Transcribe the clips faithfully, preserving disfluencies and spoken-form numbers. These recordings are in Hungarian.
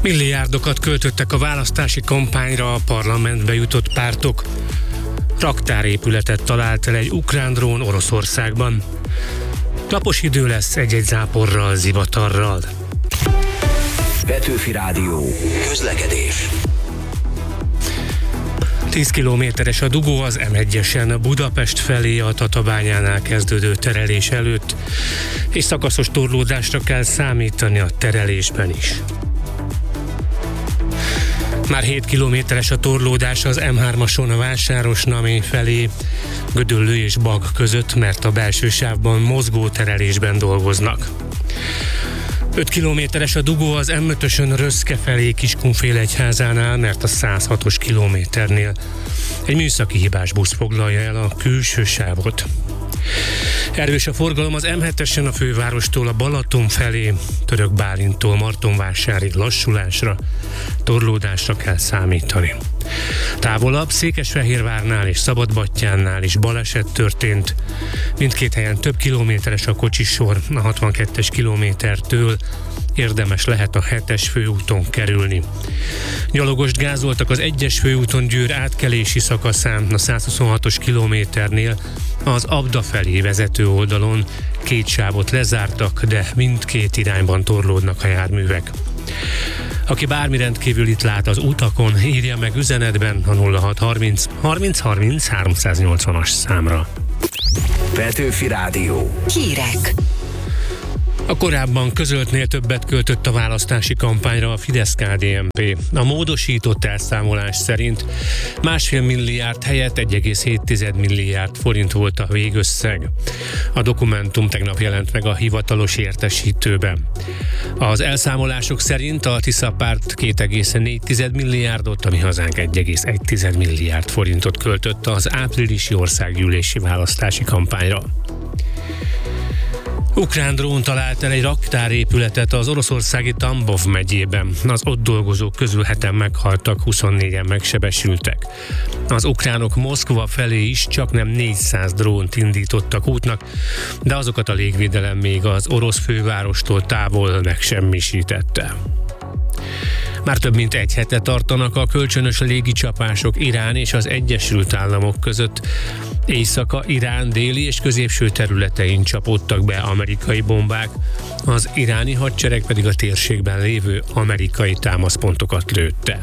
Milliárdokat költöttek a választási kampányra a parlamentbe jutott pártok. Raktárépületet talált el egy ukrán drón Oroszországban. Napos idő lesz egy-egy záporral, zivatarral. Petőfi Rádió. Közlekedés. tíz kilométeres a dugó az em egyesen Budapest felé a Tatabányánál kezdődő terelés előtt, és szakaszos torlódásra kell számítani a terelésben is. Már hét kilométeres a torlódás az em hármason a Vásárosnamény felé, Gödöllő és Bag között, mert a belső sávban mozgó terelésben dolgoznak. öt kilométeres a dugó az em ötösön Röszke felé Kiskunfélegyházánál, mert a száz hatos kilométernél egy műszaki hibás busz foglalja el a külső sávot. Erős a forgalom az em hetesen a fővárostól a Balaton felé, Török Bálintól Martonvásárig lassulásra, torlódásra kell számítani. Távolabb Székesfehérvárnál és Szabadbattyánnál is baleset történt. Mindkét helyen több kilométeres a kocsisor a hatvankettes kilométertől, érdemes lehet a hetes főúton kerülni. Gyalogost gázoltak az egyes főúton Győr átkelési szakaszán a száz huszonhatos kilométernél, az Abda felé vezető oldalon két sávot lezártak, de mindkét irányban torlódnak a járművek. Aki bármi rendkívülit lát az utakon, írja meg üzenetben a nulla hat harminc harminc harminc háromszáznyolcvanas számra. Petőfi Rádió. Hírek. A korábban közöltnél többet költött a választási kampányra a Fidesz-ká dé en pé. A módosított elszámolás szerint másfél milliárd helyett egy egész hét milliárd forint volt a végösszeg. A dokumentum tegnap jelent meg a hivatalos értesítőben. Az elszámolások szerint a Tisza párt két egész négy milliárdot, a Mi Hazánk egy egész egy milliárd forintot költött az áprilisi országgyűlési választási kampányra. Ukrán drón talált el egy raktárépületet az oroszországi Tambov megyében. Az ott dolgozók közül heten meghaltak, huszonnégyen megsebesültek. Az ukránok Moszkva felé is csaknem négyszáz drónt indítottak útnak, de azokat a légvédelem még az orosz fővárostól távol megsemmisítette. Már több mint egy hete tartanak a kölcsönös légicsapások Irán és az Egyesült Államok között. Éjszaka Irán déli és középső területein csapódtak be amerikai bombák, az iráni hadsereg pedig a térségben lévő amerikai támaszpontokat lőtte.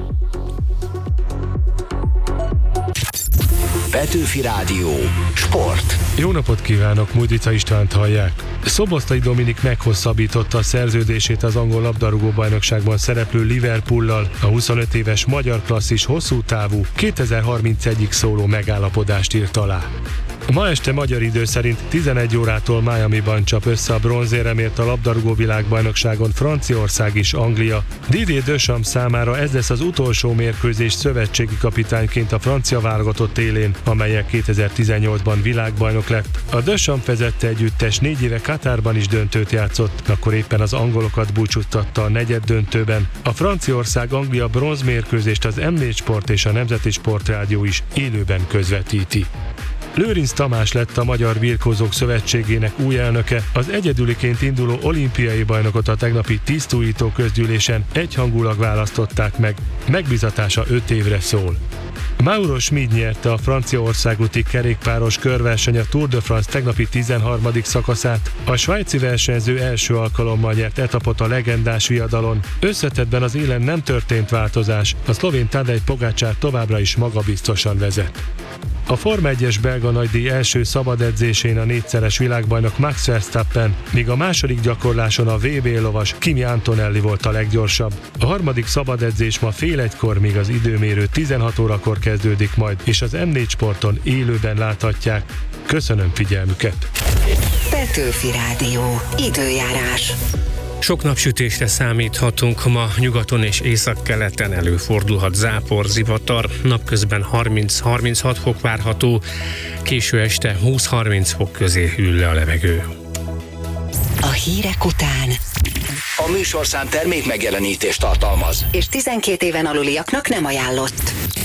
Petőfi Rádió. Sport. Jó napot kívánok, Mújdica Istvánt hallják. Szoboszlai Dominik meghosszabbította a szerződését az angol labdarúgó-bajnokságban szereplő Liverpoollal. A huszonöt éves magyar klasszis hosszú távú kétezer-harmincegyig szóló megállapodást írt alá. Ma este magyar idő szerint tizenegy órától Miamiban csap össze a bronzéremért a labdarúgó világbajnokságon Franciaország és Anglia. Didier Deschamps számára ez lesz az utolsó mérkőzés szövetségi kapitányként a francia válogatott élén, amellyel kétezer-tizennyolcban világbajnok lett. A Deschamps vezette együttes négy éve Katárban is döntőt játszott, akkor éppen az angolokat búcsúztatta a negyed döntőben. A Franciaország-Anglia bronzmérkőzést az em négy Sport és a Nemzeti Sportrádió is élőben közvetíti. Lőrinc Tamás lett a Magyar Birkózók Szövetségének új elnöke, az egyedüliként induló olimpiai bajnokot a tegnapi tisztújító közgyűlésen egyhangulag választották meg, megbízatása öt évre szól. Mauro Schmid nyerte a Franciaország úti kerékpáros körverseny a Tour de France tegnapi tizenharmadik szakaszát. A svájci versenyző első alkalommal nyert etapot a legendás viadalon. Összetettben az élen nem történt változás, a szlovén Tadej Pogačar továbbra is magabiztosan vezet. A Forma egyes belga nagydíj első szabad edzésén a négyszeres világbajnok Max Verstappen, míg a második gyakorláson a vé bé lovas Kimi Antonelli volt a leggyorsabb. A harmadik szabad edzés ma fél egykor, míg az időmérő tizenhat órakor kezdődik majd, és az em négy Sporton élőben láthatják. Köszönöm figyelmüket! Petőfi Rádió. Időjárás. Sok napsütésre számíthatunk, ma nyugaton és északkeleten előfordulhat zápor, zivatar, napközben harminc-harminchat fok várható, késő este húsz-harminc fok közé hűl le a levegő. A hírek után A műsorszám termék megjelenítést tartalmaz. és tizenkét éven aluliaknak nem ajánlott.